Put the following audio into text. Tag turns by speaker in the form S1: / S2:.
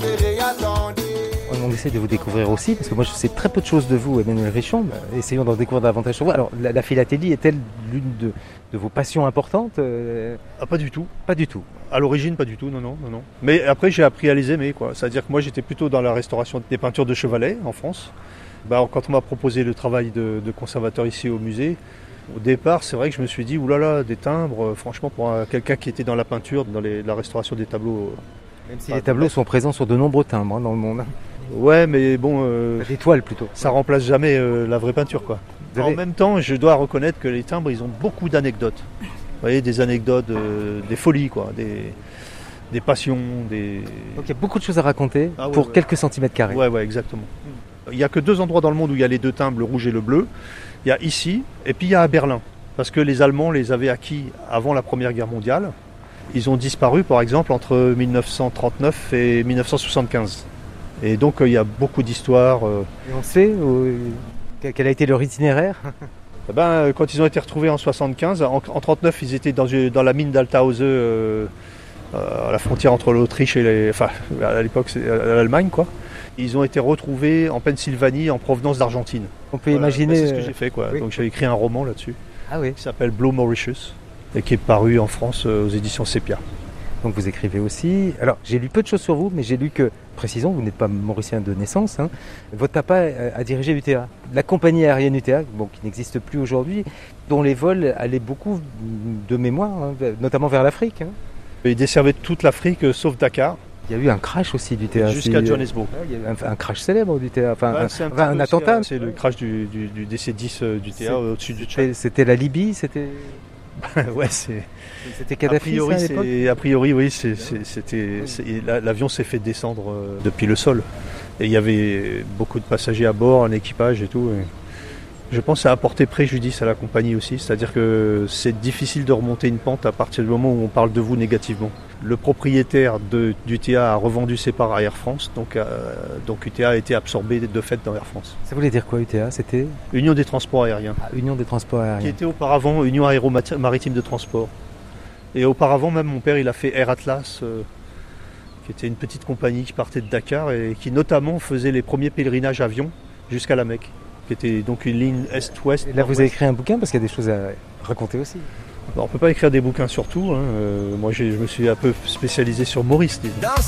S1: On essaie de vous découvrir aussi, parce que moi je sais très peu de choses de vous, Emmanuel Richon. Essayons d'en découvrir davantage sur vous. Alors, la philatélie est-elle l'une de vos passions importantes
S2: Ah, pas du tout.
S1: Pas du tout.
S2: À l'origine, pas du tout, non. Mais après, j'ai appris à les aimer, quoi. C'est-à-dire que moi, j'étais plutôt dans la restauration des peintures de chevalet en France. Quand on m'a proposé le travail de conservateur ici au musée, au départ, c'est vrai que je me suis dit, oulala, des timbres, franchement, pour quelqu'un qui était dans la peinture, dans la restauration des tableaux.
S1: Même si les tableaux sont présents sur de nombreux timbres dans le monde.
S2: Ouais, mais bon,
S1: Des toiles plutôt.
S2: ça remplace jamais la vraie peinture, quoi. En même temps, je dois reconnaître que les timbres, ils ont beaucoup d'anecdotes. Vous voyez, des anecdotes, des folies, quoi, des passions, des...
S1: Donc il y a beaucoup de choses à raconter pour quelques centimètres carrés.
S2: Ouais, exactement. Il n'y a que 2 endroits dans le monde où il y a les 2 timbres, le rouge et le bleu. Il y a ici, et puis il y a à Berlin. Parce que les Allemands les avaient acquis avant la Première Guerre mondiale. Ils ont disparu, par exemple, entre 1939 et 1975. Et donc il y a beaucoup d'histoires.
S1: Et on sait quel a été leur itinéraire?
S2: Quand ils ont été retrouvés en 1975, en 1939, ils étaient dans la mine d'Althause, à la frontière entre l'Autriche et à l'époque c'est l'Allemagne, quoi. Ils ont été retrouvés en Pennsylvanie en provenance d'Argentine.
S1: On peut imaginer.
S2: C'est ce que j'ai fait, quoi. Oui. Donc j'ai écrit un roman là-dessus.
S1: Ah oui.
S2: Qui s'appelle Blue Mauritius et qui est paru en France aux éditions Sepia.
S1: Donc vous écrivez aussi. Alors j'ai lu peu de choses sur vous, mais j'ai lu que, précisons, vous n'êtes pas mauricien de naissance. Votre papa a dirigé UTA, la compagnie aérienne UTA, qui n'existe plus aujourd'hui, dont les vols allaient beaucoup de mémoire, notamment vers l'Afrique.
S2: Il desservait toute l'Afrique sauf Dakar.
S1: Il y a eu un crash aussi du TA.
S2: Jusqu'à Johannesburg.
S1: Il y a eu un crash célèbre du TA, un attentat.
S2: C'est le crash du DC-10 du TA au-dessus du Tchad.
S1: C'était la Libye, c'était...
S2: Ouais,
S1: c'était Kadhafi,
S2: a priori, oui, l'avion s'est fait descendre depuis le sol. Et il y avait beaucoup de passagers à bord, un équipage et tout. Et je pense que ça a apporté préjudice à la compagnie aussi. C'est-à-dire que c'est difficile de remonter une pente à partir du moment où on parle de vous négativement. Le propriétaire d'UTA a revendu ses parts à Air France, donc UTA a été absorbé de fait dans Air France.
S1: Ça voulait dire quoi, UTA? C'était
S2: Union des transports aériens.
S1: Union des transports aériens.
S2: Qui était auparavant Union aéromaritime de transport. Et auparavant même, mon père, il a fait Air Atlas, qui était une petite compagnie qui partait de Dakar et qui notamment faisait les premiers pèlerinages avions jusqu'à la Mecque, qui était donc une ligne est-ouest.
S1: Et là, vous avez écrit un bouquin parce qu'il y a des choses à raconter aussi.
S2: On ne peut pas écrire des bouquins sur tout. Moi, je me suis un peu spécialisé sur Maurice.